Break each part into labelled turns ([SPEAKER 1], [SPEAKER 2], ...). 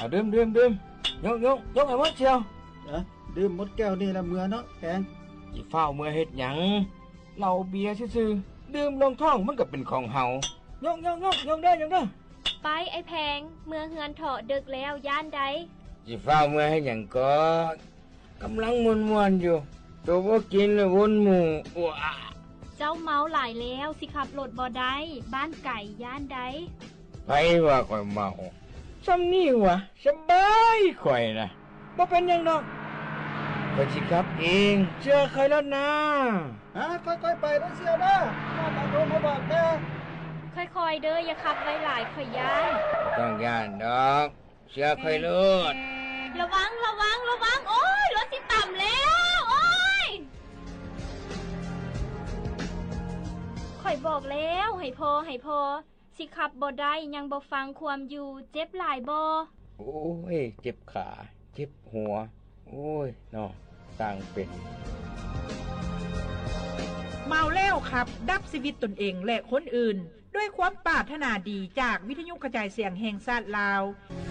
[SPEAKER 1] ดื่มยกให้หมดเชียว
[SPEAKER 2] ดื่มหมดแก้วนี่ละเมื่อเนาะแพง
[SPEAKER 1] สิฟ้าวเมื่อเฮ็ดหยังเหล้าเบียร์ซื่อๆดื่มลงท้องมันก็เป็นของเฮายกเด้อ
[SPEAKER 3] ไปไอ้แพงเมื่อเฮือนเถาะดึกแล้วย่านใด
[SPEAKER 1] สิฟ้าวเมื่อเฮ็ดหยังก็กำลังม่วนๆอยู่ตัวบ่กินแล้ววนหมู่
[SPEAKER 3] เจ้าเมาหลายแล้วสิขับรถบ่ได้บ้านไก่ย่านใด
[SPEAKER 1] ไปว่าข่อยเมาซ้ำนี่วะสบายข่อยนะบ่เป็นหยังดอกข่อยสิขับเองเชื่อข่อยแล้วนะ
[SPEAKER 2] ค่อยๆไปนะเสียนะมาตามโดนมาบอกแม่
[SPEAKER 3] ค่อยๆเด้ออย่าขับไว้หลายข่อยย่าน
[SPEAKER 1] ต้องย่านดอกเชื่อข่อยเลิศ
[SPEAKER 3] ระวังโอ้ยรถสิต่ำแล้วโอ้ยข่อยบอกแล้วให้พอสิขับบ่ได้ยังบ่ฟังความอยู่เจ็บหลายบ่
[SPEAKER 1] โอ้ยเจ็บขาเจ็บหัวโอ้ยเนาะต่างเป็น
[SPEAKER 4] เมาแล้วครับดับชีวิตตนเองและคนอื่นด้วยความปรารถนาดีจากวิทยุกระจายเสียงแห่งชาติลาว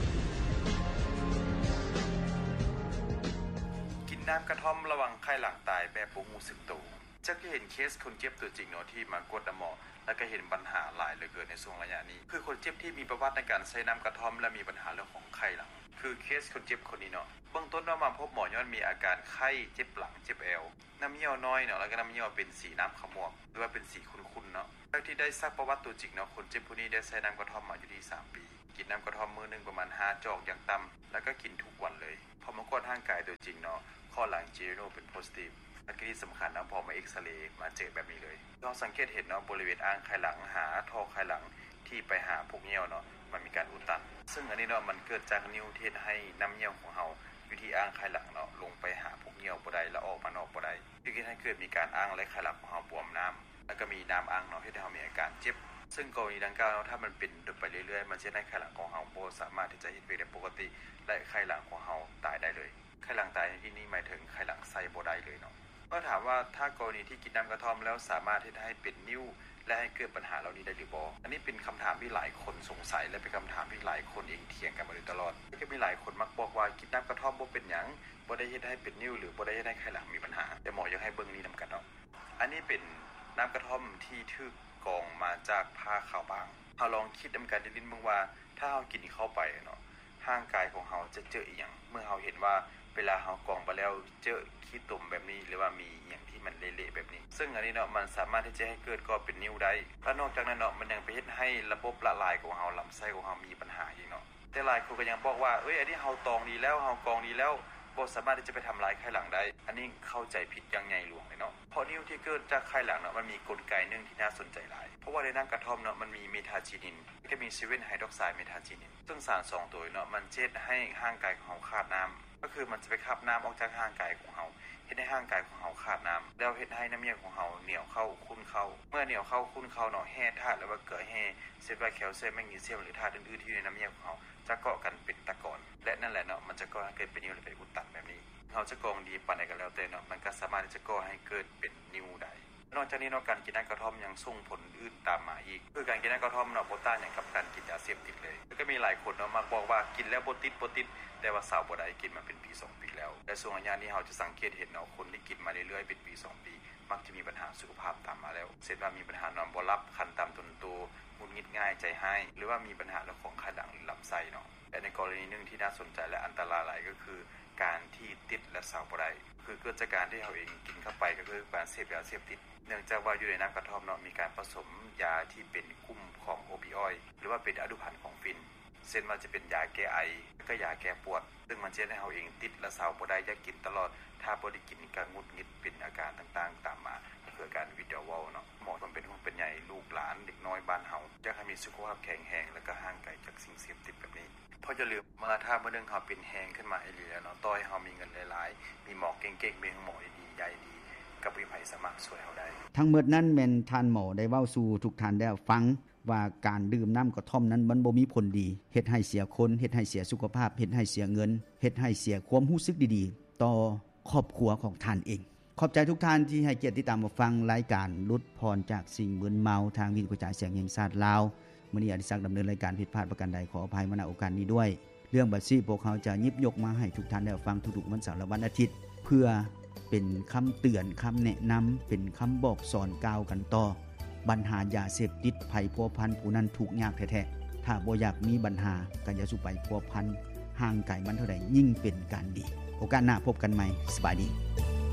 [SPEAKER 5] กินน้ำกระท่อมระวังไข้หลังตายแบบบ่รู้สึกตัวจะเห็นเคสคนเจ็บตัวจริงเนาะที่มากดหมอแล้วก็เห็นปัญหาหลายเหลือเกินในช่วงระยะนี้คือคนเจ็บที่มีประวัติในการใช้น้ำกระท่อมและมีปัญหาเรื่องของไข้หลังคือเคสคนเจ็บคนนี้เนาะเบื้องต้นเรามาพบหมอย้อนมีอาการไข้เจ็บหลังเจ็บเอวน้ำเยี่ยวน้อยเนาะแล้วก็น้ำเยี่ยวเป็นสีน้ำขมวกหรือว่าเป็นสีขุ่นๆเนาะแล้วที่ได้ทราบประวัติตัวจริงเนาะคนเจ็บผู้นี้ได้ใช้น้ำกระท่อมมาอยู่ที่3ปีกินน้ำกระท่อมมื้อนึงประมาณ5จอกอย่างต่ำแล้วก็กินทุกวันเลยพอมากดร่างกายตัวจริงเนาะข้อหลังเจโนเป็นโพซิทีฟและที่สำคัญนะพอมาเอ็กซเรย์มาเจอแบบนี้เลยเราสังเกตเห็นเนาะบริเวณอ่างไขหลังหาท่อไขหลังที่ไปหาพวกเยี่ยวเนาะมันมีการอุดตันซึ่งอันนี้เนาะมันเกิดจากนิ้วที่ให้น้ำเยี่ยวของเฮาอยู่ที่อ่างไขหลังเนาะลงไปหาพวกเยี่ยวบ่ได้แล้วออกมานอกบ่ได้ที่ให้เกิดมีการอ่างและไขหลังของเฮาบวมน้ำแล้วก็มีน้ำอ่างเนาะที่เฮามีอาการเจ็บซึ่งกรณีดังกล่าวถ้ามันเป็นไปเรื่อยๆมันจะให้ไขหลังของเฮาบ่สามารถที่จะเฮ็ดได้ปกติและไขหลังของเฮาตายได้เลยไขหลังตายในที่นี้หมายถึงไขหลังใส่บ่ได้เลยเนาะก็ถามว่าถ้ากรณีที่กินน้ำกระท่อมแล้วสามารถที่จะให้เป็นนิ่วและให้เกิดปัญหาเหล่านี้ได้หรือบ่อันนี้เป็นคำถามที่หลายคนสงสัยและเป็นคำถามที่หลายคนเองเถียงกันมาโดยตลอดก็มีหลายคนมักบอกว่ากินน้ำกระท่อมบ่เป็นหยังบ่ได้เฮ็ดให้เป็นนิ่วหรือบ่ได้เฮ็ดให้ไขหลังมีปัญหาแต่หมออยากให้เบิ่งนี้นำกันเนาะอันนี้เป็นน้ำกระท่อมที่ถูกกรองมาจากผ้าขาวบางเฮาลองคิดนำกันนิดๆเบิ่งว่าถ้าเฮากินเข้าไปเนาะร่างกายของเฮาจะเจออีหยังเมื่อเฮาเห็นว่าเวลาเฮากรองไปแล้วเจอขี้ตุ่มแบบนี้หรือว่ามีอย่างที่มันเละๆแบบนี้ซึ่งอันนี้เนาะมันสามารถที่จะให้เกิดก็เป็นนิ่วได้และนอกจากนั้นเนาะมันยังไปเฮ็ดให้ระบบละลายของเฮาลำไส้ของเฮามีปัญหาอีกเนาะแต่หลายคนก็ยังบอกว่าอันนี้เฮาตองดีแล้วเฮากรองดีแล้วบ่สามารถที่จะไปทำลายไขหลังได้อันนี้เข้าใจผิดอย่างใหญ่หลวงเลยเนาะเพราะนิ่วที่เกิดจากไขหลังเนาะมันมีกลไกนึงที่น่าสนใจหลายเพราะว่าในน้ำกระท่อมเนาะมันมีเมทาจีนินก็มี7ไฮดรอกไซด์เมทาจีนินซึ่งสาร2ตัวเนาะมันเช็ดให้ร่างกายของเฮาขาดน้ำก็คือมันจะไปขับน้ำออกจากร่างกายของเฮาเฮ็ดให้ร่างกายของเฮาขาดน้ำแล้วเฮ็ดให้น้ำเยี่ยวของเฮาเหนียวเข้าข้นเข้าเมื่อเหนียวเข้าข้นเข้าเนาะแร่ธาตุแล้วว่าเกลือแร่เซตไวแคลเซียมแมกนีเซียมหรือธาตุอื่นๆที่อยู่ในน้ำเยี่ยวของเฮาจะเกาะกันเป็นตะกอนและนั่นแหละเนาะมันจะก่อให้เกิดเป็นนิ่วหรือเป็นอุดตันแบบนี้เฮาจะกรองดีปานใดก็แล้วแต่เนาะมันก็สามารถที่จะก่อให้เกิดเป็นนิ่วได้นอกจากนี้เนาะการกินน้ำกระท่อมยังส่งผลอื่นตามมาอีกคือการกินน้ำกระท่อมเนาะบ่ต่างหยังกับการกินยาเสพติดเลยแล้วก็มีหลายคนเนาะมักบอกว่ากินแล้วบ่ติดแต่ว่าสาวบ่ได้กินมาเป็นปี2ปีแล้วแต่ช่วงระยะนี้เฮาจะสังเกตเห็นเนาะคนที่กินมาเรื่อยๆเป็นปี2ปีมักจะมีปัญหาสุขภาพตามมาแล้วเช่นว่ามีปัญหานอนบ่หลับคันตามจนตัวหงุดหงิดง่ายใจหายหรือว่ามีปัญหาเรื่องของไขหลังหรือลำไส้เนาะและในกรณีนึงที่น่าสนใจและอันตรายหลายก็คือการที่ติดและสาวบ่ได้คือเกิดจากการที่เฮาเองกินเข้าไปก็คือการเสพยาเสพติดเนื่องจากว่าอยู่ในน้ำกระท่อมเนาะมีการผสมยาที่เป็นกลุ่มของโอปิออยด์หรือว่าเป็นอนุพันธ์ของฟินเช่นมันจะเป็นยาแก้ไอแล้วก็ยาแก้ปวดซึ่งมันจะให้เฮาเองติดและสาวบ่ได้อยากกินตลอดถ้าบ่ได้กินก็หงุดหงิดเป็นอาการต่างๆตามมาก็คือการวิดวอลเนาะหมอต้องเป็นห่วงเป็นใยลูกหลานเด็กน้อยบ้านเฮาอยากให้มีสุขภาพแข็งแรงและก็ห่างไกลจากสิ่งเสพติดแบบนี้พอจะลืมมาถ้าเมื่อนึงเฮาเป็นแฮงขึ้นมาอีหลีแล้วเนาะต่อให้เฮามีเงินหลายๆมีหมอเก่งๆมีหมอดีๆใหญ่ดีก็บ่มีไผสามารถช่วยเฮาได้
[SPEAKER 2] ทั้งหมดนั้นแม่นท่านหมอได้เว้าสู่ทุกท่านได้ฟังว่าการดื่มน้ำกระท่อมนั้นมันบ่มีผลดีเฮ็ดให้เสียคนเฮ็ดให้เสียสุขภาพเฮ็ดให้เสียเงินเฮ็ดให้เสียความรู้สึกดีๆต่อครอบครัวของท่านเองขอบใจทุกท่านที่ให้เกียรติติดตามมาฟังรายการลดพรจากสิ่งมึนเมาทางวิทยุกระจายเสียงแห่งชาติลาวมื้อนี้อดิศักดิ์ดำเนินรายการผิดพลาดประการใดขออภัยมาณโอกาสนี้ด้วยเรื่องบัดนี้พวกเขาจะหยิบยกมาให้ทุกท่านได้ฟังทุกๆวันเสาร์และวันอาทิตย์เพื่อเป็นคำเตือนคำแนะนำเป็นคำบอกสอนกล่าวกันต่อปัญหายาเสพติดภัยพัวพันผู้นั้นทุกข์ยากแท้ๆถ้าบ่อยากมีปัญหาก็อย่าสุไปพัวพันห่างไกลมันเท่าใดยิ่งเป็นการดีโอกาสหน้าพบกันใหม่สบายดี